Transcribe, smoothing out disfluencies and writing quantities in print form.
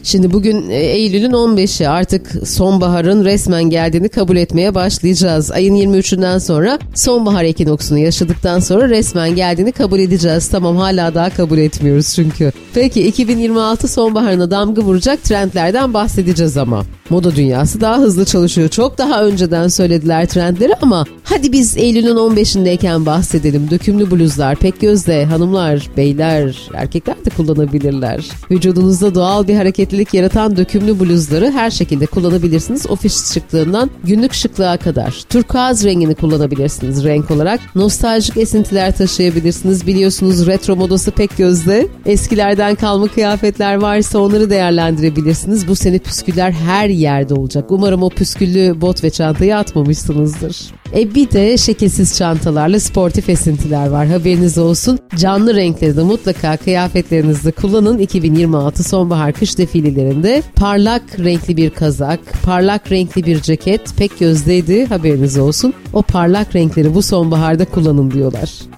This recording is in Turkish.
Şimdi bugün Eylül'ün 15'i, artık sonbaharın resmen geldiğini kabul etmeye başlayacağız. Ayın 23'ünden sonra sonbahar ekinoksunu yaşadıktan sonra resmen geldiğini kabul edeceğiz. Tamam, hala daha kabul etmiyoruz çünkü. Peki 2026 sonbaharına damga vuracak trendlerden bahsedeceğiz ama. Moda dünyası daha hızlı çalışıyor. Çok daha önceden söylediler trendleri ama hadi biz Eylül'ün 15'indeyken bahsedelim. Dökümlü bluzlar, pek gözle hanımlar, beyler, erkekler de kullanabilirler. Vücudunuzda doğal bir hareketlilik yaratan dökümlü bluzları her şekilde kullanabilirsiniz. Ofis şıklığından günlük şıklığa kadar. Turkuaz rengini kullanabilirsiniz renk olarak. Nostaljik esintiler taşıyabilirsiniz. Biliyorsunuz retro modası pek gözde. Eskilerden kalma kıyafetler varsa onları değerlendirebilirsiniz. Bu sene püsküller her yerde olacak. Umarım o püsküllü bot ve çantayı atmamışsınızdır. Bir de şekilsiz çantalarla sportif esintiler var. Haberiniz olsun. Canlı renkleri de mutlaka kıyafetlerinizde kullanın. 2026 sonbahar kış defilelerinde parlak renkli bir kazak, parlak renkli bir ceket pek gözdeydi. Haberiniz olsun. O parlak renkleri bu sonbaharda kullanın diyorlar.